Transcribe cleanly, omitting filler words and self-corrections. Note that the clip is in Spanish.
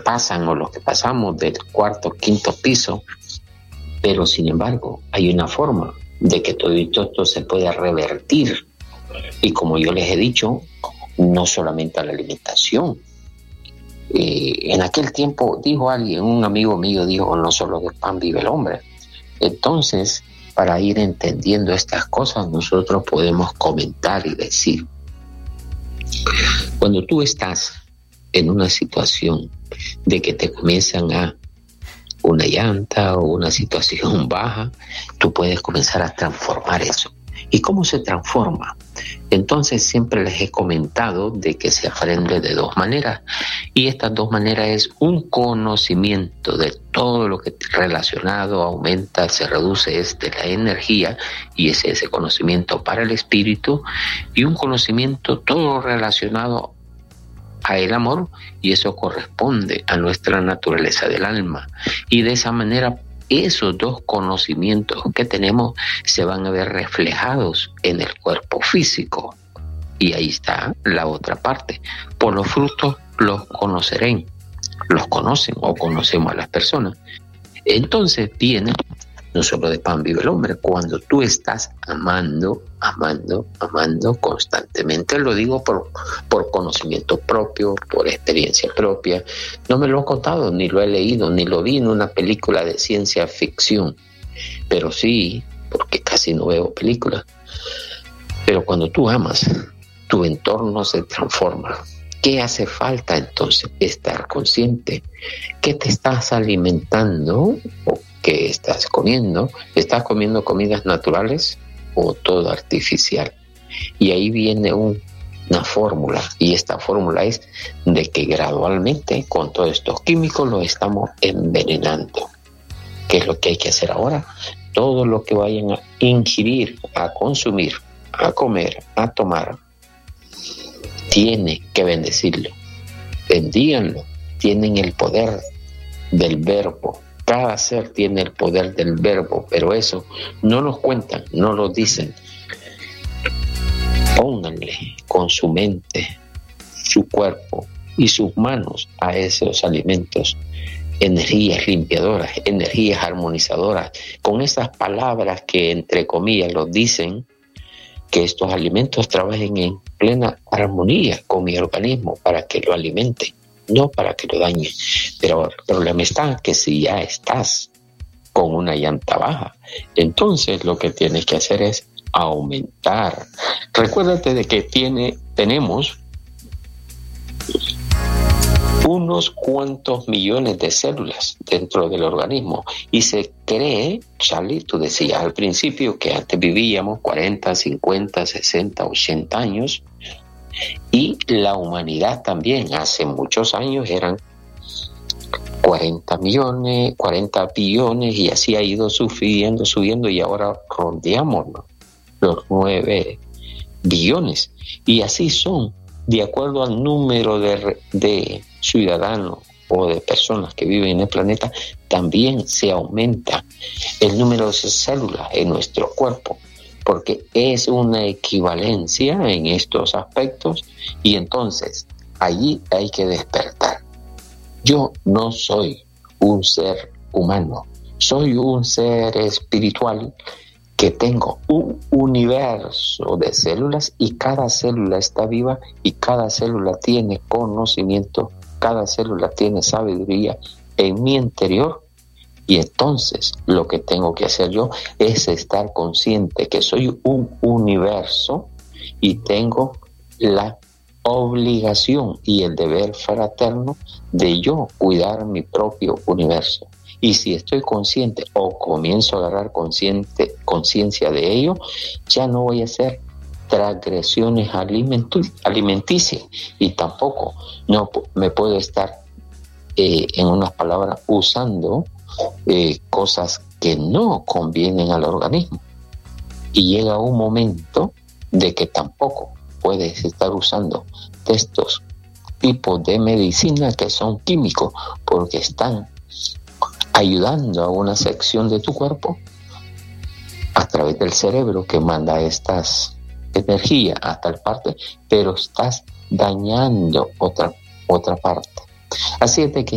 pasan o los que pasamos del cuarto, quinto piso, pero sin embargo hay una forma de que todo esto se puede revertir. Y como yo les he dicho, no solamente a la alimentación. En aquel tiempo dijo alguien, un amigo mío dijo, no solo de pan vive el hombre. Entonces, para ir entendiendo estas cosas, nosotros podemos comentar y decir, cuando tú estás en una situación de que te comienzan a una llanta o una situación baja, tú puedes comenzar a transformar eso. ¿Y cómo se transforma? Entonces siempre les he comentado de que se aprende de dos maneras, y estas dos maneras es un conocimiento de todo lo que relacionado aumenta, se reduce, es de la energía, y es ese conocimiento para el espíritu, y un conocimiento todo relacionado a el amor, y eso corresponde a nuestra naturaleza del alma, y de esa manera esos dos conocimientos que tenemos se van a ver reflejados en el cuerpo físico. Y ahí está la otra parte. Por los frutos los conocerán, los conocen o conocemos a las personas. Entonces viene, no solo de pan vive el hombre, cuando tú estás amando constantemente. Lo digo por conocimiento propio, por experiencia propia. No me lo han contado, ni lo he leído, ni lo vi en una película de ciencia ficción, pero sí, porque casi no veo películas. Pero cuando tú amas, tu entorno se transforma. ¿Qué hace falta entonces? Estar consciente. ¿Qué te estás alimentando o qué estás comiendo? ¿Estás comiendo comidas naturales o todo artificial? Y ahí viene una fórmula, y esta fórmula es de que gradualmente con todos estos químicos los estamos envenenando. ¿Qué es lo que hay que hacer ahora? Todo lo que vayan a ingerir, a consumir, a comer, a tomar, tiene que bendecirlo. Bendíganlo. Tienen el poder del verbo. Cada ser tiene el poder del verbo, pero eso no nos cuentan, no lo dicen. Pónganle con su mente, su cuerpo y sus manos a esos alimentos energías limpiadoras, energías armonizadoras, con esas palabras que entre comillas los dicen, que estos alimentos trabajen en plena armonía con mi organismo para que lo alimente, no para que lo dañe. Pero el problema está que si ya estás con una llanta baja, entonces lo que tienes que hacer es aumentar. Recuérdate de que tenemos unos cuantos millones de células dentro del organismo, y se cree, Charlie, tú decías al principio que antes vivíamos 40, 50, 60, 80 años, y la humanidad también hace muchos años eran 40 millones, 40 billones, y así ha ido subiendo, y ahora rondeamos los 9 billones, y así son, de acuerdo al número de ciudadanos o de personas que viven en el planeta, también se aumenta el número de células en nuestro cuerpo, porque es una equivalencia en estos aspectos, y entonces allí hay que despertar. Yo no soy un ser humano, soy un ser espiritual que tengo un universo de células, y cada célula está viva, y cada célula tiene conocimiento, cada célula tiene sabiduría en mi interior. Y entonces lo que tengo que hacer yo es estar consciente que soy un universo, y tengo la obligación y el deber fraterno de yo cuidar mi propio universo. Y si estoy consciente o comienzo a agarrar conciencia de ello, ya no voy a hacer transgresiones alimenticias, y tampoco no me puedo estar, en unas palabras, usando cosas que no convienen al organismo. Y llega un momento de que tampoco puedes estar usando estos tipos de medicina que son químicos, porque están ayudando a una sección de tu cuerpo a través del cerebro que manda estas energías a tal parte, pero estás dañando otra parte. Así es de que